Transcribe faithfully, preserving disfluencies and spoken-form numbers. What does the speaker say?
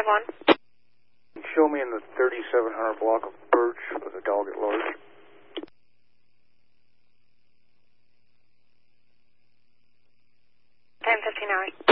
one. Show me in the thirty-seven hundred block of Birch with a dog at large. ten fifteen hours.